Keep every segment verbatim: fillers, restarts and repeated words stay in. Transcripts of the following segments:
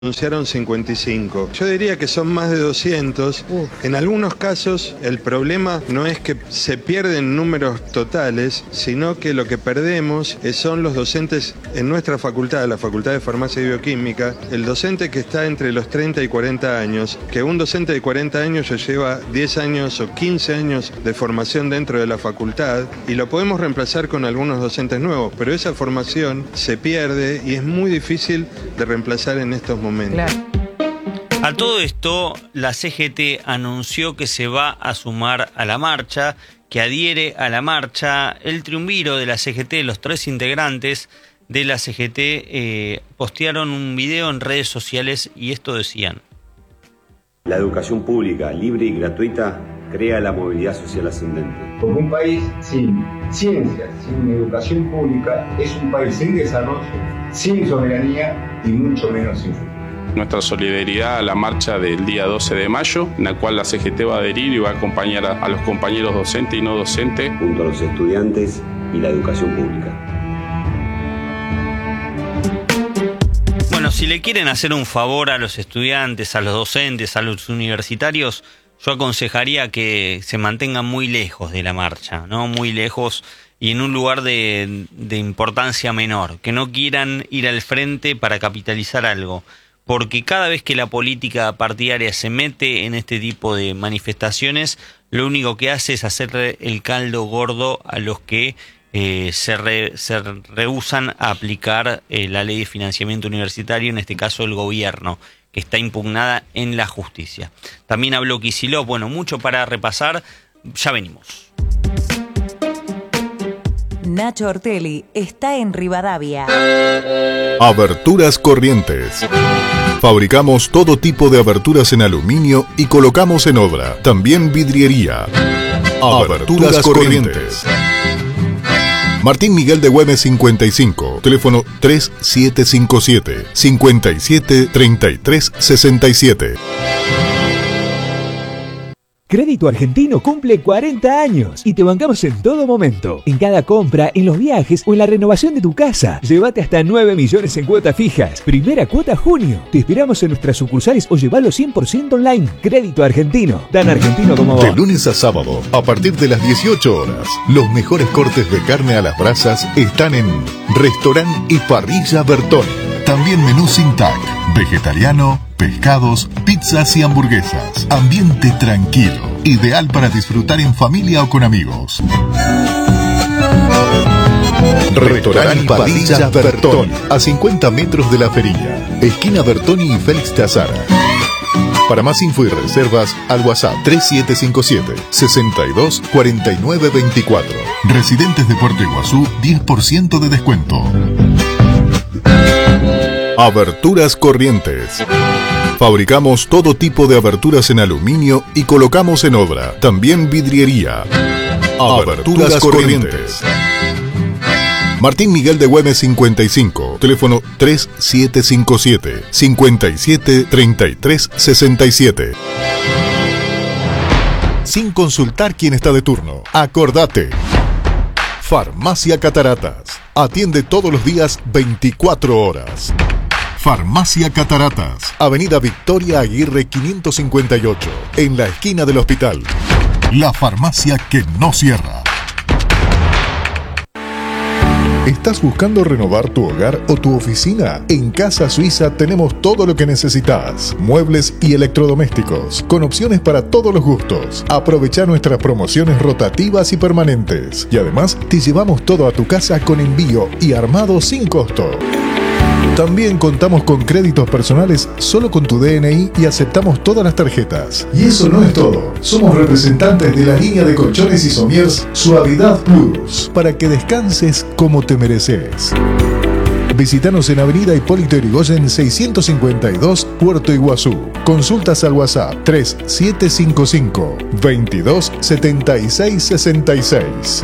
Anunciaron cincuenta y cinco. Yo diría que son más de doscientos. Uf. En algunos casos el problema no es que se pierden números totales, sino que lo que perdemos son los docentes en nuestra facultad, la Facultad de Farmacia y Bioquímica, el docente que está entre los treinta y cuarenta años, que un docente de cuarenta años ya lleva diez años o quince años de formación dentro de la facultad y lo podemos reemplazar con algunos docentes nuevos, pero esa formación se pierde y es muy difícil de reemplazar en estos momentos. Claro. A todo esto, la C G T anunció que se va a sumar a la marcha, que adhiere a la marcha. El triunviro de la C G T, los tres integrantes de la C G T, eh, postearon un video en redes sociales y esto decían: la educación pública, libre y gratuita, crea la movilidad social ascendente. Porque un país sin ciencia, sin educación pública, es un país sin desarrollo, sin soberanía y mucho menos sin futuro. Nuestra solidaridad a la marcha del día doce de mayo, en la cual la C G T va a adherir y va a acompañar a, a los compañeros docentes y no docentes. Junto a los estudiantes y la educación pública. Bueno, si le quieren hacer un favor a los estudiantes, a los docentes, a los universitarios, yo aconsejaría que se mantengan muy lejos de la marcha, ¿no? Muy lejos y en un lugar de, de importancia menor, que no quieran ir al frente para capitalizar algo. Porque cada vez que la política partidaria se mete en este tipo de manifestaciones, lo único que hace es hacerle el caldo gordo a los que eh, se, re, se rehúsan a aplicar eh, la ley de financiamiento universitario, en este caso el gobierno, que está impugnada en la justicia. También habló Kicillof. Bueno, mucho para repasar, ya venimos. Nacho Ortelli está en Rivadavia. Aberturas Corrientes. Fabricamos todo tipo de aberturas en aluminio y colocamos en obra. También vidriería. Aberturas Corrientes. Martín Miguel de Güemes cincuenta y cinco. Teléfono tres siete cinco siete, cinco siete, tres tres seis siete. Crédito Argentino cumple cuarenta años y te bancamos en todo momento. En cada compra, en los viajes o en la renovación de tu casa. Llévate hasta nueve millones en cuotas fijas. Primera cuota junio. Te esperamos en nuestras sucursales o llevalo cien por ciento online. Crédito Argentino. Tan argentino como vos. De lunes a sábado, a partir de las dieciocho horas, los mejores cortes de carne a las brasas están en Restaurant y Parrilla Bertoni. También menú sin tac, vegetariano, pescados, pizzas y hamburguesas. Ambiente tranquilo, ideal para disfrutar en familia o con amigos. Restaurant y Parrilla Bertoni, a cincuenta metros de la Feria, esquina Bertoni y Félix de Azara. Para más info y reservas, al WhatsApp tres siete cinco siete, sesenta y dos, cuarenta y nueve veinticuatro. Residentes de Puerto Iguazú, diez por ciento de descuento. Aberturas Corrientes. Fabricamos todo tipo de aberturas en aluminio y colocamos en obra. También vidriería. Aberturas Corrientes. Martín Miguel de Güemes cincuenta y cinco. Teléfono tres siete cinco siete, cinco siete, tres tres seis siete. Sin consultar quién está de turno. Acordate. Farmacia Cataratas. Atiende todos los días veinticuatro horas. Farmacia Cataratas, Avenida Victoria Aguirre quinientos cincuenta y ocho, en la esquina del hospital. La farmacia que no cierra. ¿Estás buscando renovar tu hogar o tu oficina? En Casa Suiza tenemos todo lo que necesitas. Muebles y electrodomésticos, con opciones para todos los gustos. Aprovecha nuestras promociones rotativas y permanentes. Y además, te llevamos todo a tu casa con envío y armado sin costo. También contamos con créditos personales solo con tu D N I y aceptamos todas las tarjetas. Y eso no es todo. Somos representantes de la línea de colchones y somiers Suavidad Plus, para que descanses como te mereces. Visítanos en Avenida Hipólito Yrigoyen seiscientos cincuenta y dos, Puerto Iguazú. Consultas al WhatsApp tres siete cinco cinco, veintidós, setenta y seis sesenta y seis.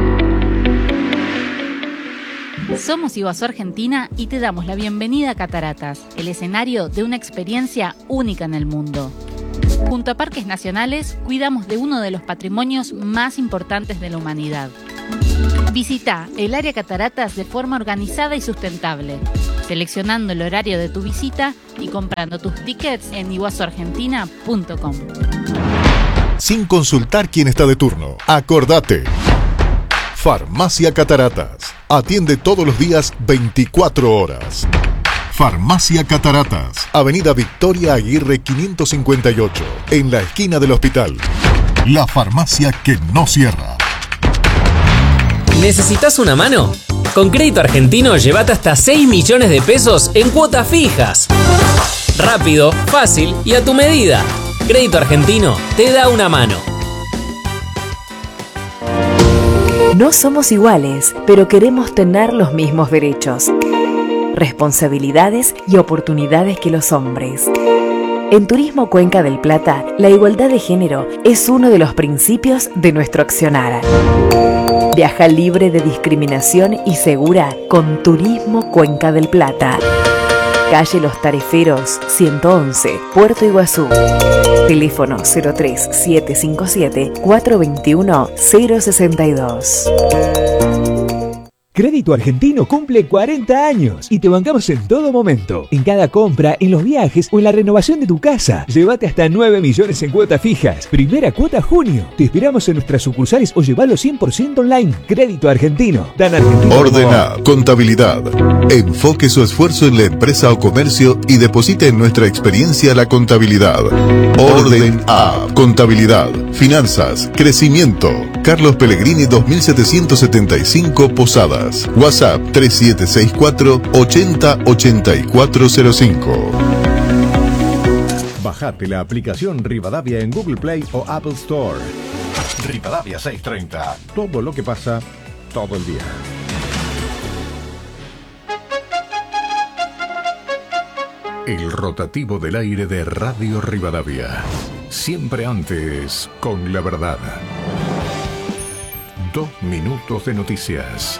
Somos Iguazú Argentina y te damos la bienvenida a Cataratas, el escenario de una experiencia única en el mundo. Junto a Parques Nacionales, cuidamos de uno de los patrimonios más importantes de la humanidad. Visita el área Cataratas de forma organizada y sustentable, seleccionando el horario de tu visita y comprando tus tickets en iguazu argentina punto com. Sin consultar quién está de turno, acordate. Farmacia Cataratas. Atiende todos los días veinticuatro horas. Farmacia Cataratas, Avenida Victoria Aguirre quinientos cincuenta y ocho, en la esquina del hospital. La farmacia que no cierra. ¿Necesitas una mano? Con Crédito Argentino llévate hasta seis millones de pesos en cuotas fijas. Rápido, fácil y a tu medida. Crédito Argentino te da una mano. No somos iguales, pero queremos tener los mismos derechos, responsabilidades y oportunidades que los hombres. En Turismo Cuenca del Plata, la igualdad de género es uno de los principios de nuestro accionar. Viaja libre de discriminación y segura con Turismo Cuenca del Plata. Calle Los Tareferos, ciento once, Puerto Iguazú. Teléfono cero tres siete cinco siete cuatro dos uno cero seis dos. Crédito Argentino cumple cuarenta años y te bancamos en todo momento. En cada compra, en los viajes o en la renovación de tu casa. Llévate hasta nueve millones en cuotas fijas. Primera cuota junio. Te esperamos en nuestras sucursales o llevalo cien por ciento online. Crédito Argentino. Tan argentino. Ordena Contabilidad. Enfoque su esfuerzo en la empresa o comercio y deposite en nuestra experiencia la contabilidad. Orden A. Contabilidad, finanzas, crecimiento. Carlos Pellegrini dos mil setecientos setenta y cinco Posadas. WhatsApp tres siete seis cuatro ochenta ochenta y cuatro cero cinco. Bajate la aplicación Rivadavia en Google Play o Apple Store. Rivadavia seiscientos treinta. Todo lo que pasa todo el día. El rotativo del aire de Radio Rivadavia. Siempre antes con la verdad. Dos minutos de noticias.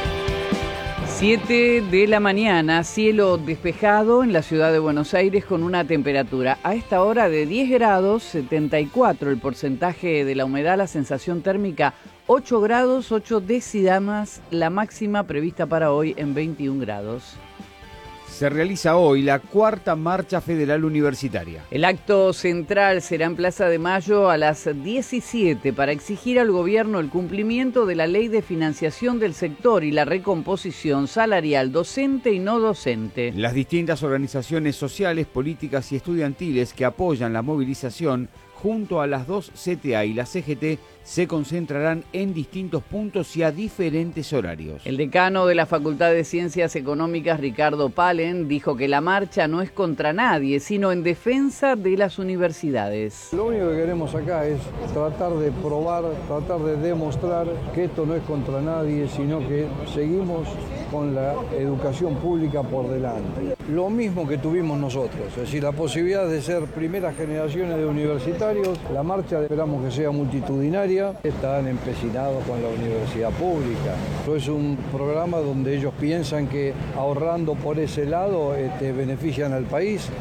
siete de la mañana, cielo despejado en la ciudad de Buenos Aires con una temperatura a esta hora de diez grados, setenta y cuatro el porcentaje de la humedad, la sensación térmica ocho grados, ocho décimas, la máxima prevista para hoy en veintiún grados. Se realiza hoy la cuarta marcha federal universitaria. El acto central será en Plaza de Mayo a las diecisiete para exigir al gobierno el cumplimiento de la ley de financiación del sector y la recomposición salarial docente y no docente. Las distintas organizaciones sociales, políticas y estudiantiles que apoyan la movilización junto a las dos C T A y la C G T se concentrarán en distintos puntos y a diferentes horarios. El decano de la Facultad de Ciencias Económicas, Ricardo Palen, dijo que la marcha no es contra nadie, sino en defensa de las universidades. Lo único que queremos acá es tratar de probar, tratar de demostrar que esto no es contra nadie, sino que seguimos con la educación pública por delante. Lo mismo que tuvimos nosotros, es decir, la posibilidad de ser primeras generaciones de universitarios. La marcha esperamos que sea multitudinaria. Están empecinados con la universidad pública. Esto es un programa donde ellos piensan que ahorrando por ese lado este, benefician al país.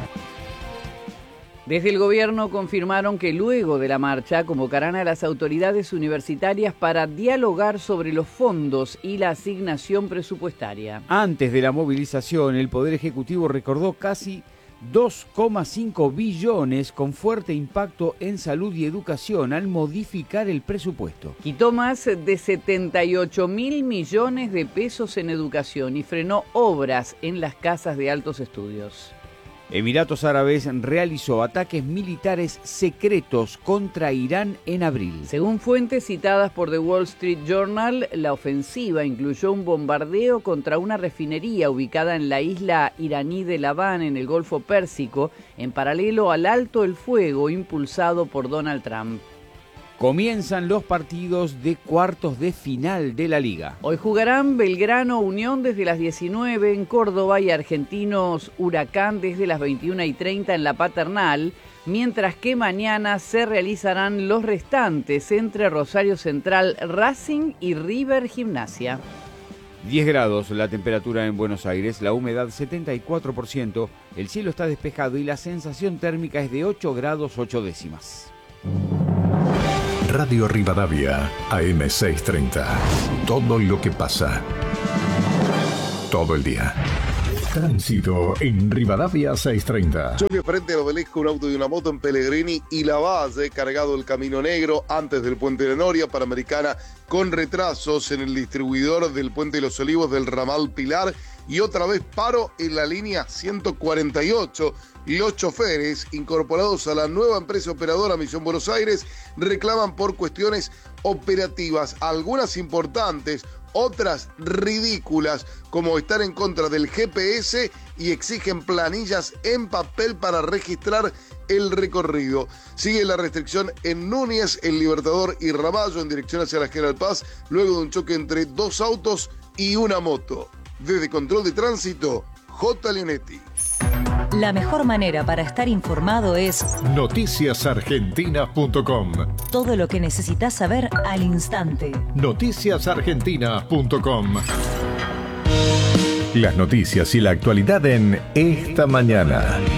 Desde el gobierno confirmaron que luego de la marcha convocarán a las autoridades universitarias para dialogar sobre los fondos y la asignación presupuestaria. Antes de la movilización, el Poder Ejecutivo recordó casi dos coma cinco billones con fuerte impacto en salud y educación al modificar el presupuesto. Quitó más de setenta y ocho mil millones de pesos en educación y frenó obras en las casas de altos estudios. Emiratos Árabes realizó ataques militares secretos contra Irán en abril. Según fuentes citadas por The Wall Street Journal, la ofensiva incluyó un bombardeo contra una refinería ubicada en la isla iraní de Labán, en el Golfo Pérsico, en paralelo al alto el fuego impulsado por Donald Trump. Comienzan los partidos de cuartos de final de la Liga. Hoy jugarán Belgrano Unión desde las diecinueve en Córdoba y Argentinos Huracán desde las veintiuna y treinta en La Paternal, mientras que mañana se realizarán los restantes entre Rosario Central Racing y River Gimnasia. diez grados la temperatura en Buenos Aires, la humedad setenta y cuatro por ciento, el cielo está despejado y la sensación térmica es de ocho grados ocho décimas. Radio Rivadavia, A M seiscientos treinta. Todo lo que pasa. Todo el día. Tránsito en Rivadavia seiscientos treinta. Choque frente al obelisco, un auto y una moto en Pellegrini y La Valle, cargado el Camino Negro antes del Puente de Noria, Panamericana con retrasos en el distribuidor del Puente de los Olivos del ramal Pilar y otra vez paro en la línea ciento cuarenta y ocho. Los choferes incorporados a la nueva empresa operadora Misión Buenos Aires reclaman por cuestiones operativas, algunas importantes, otras ridículas, como estar en contra del G P S y exigen planillas en papel para registrar el recorrido. Sigue la restricción en Núñez, El Libertador y Ramallo en dirección hacia la General Paz, luego de un choque entre dos autos y una moto. Desde Control de Tránsito, J. Leonetti. La mejor manera para estar informado es noticias argentinas punto com. Todo lo que necesitas saber al instante. noticias argentinas punto com. Las noticias y la actualidad en Esta Mañana.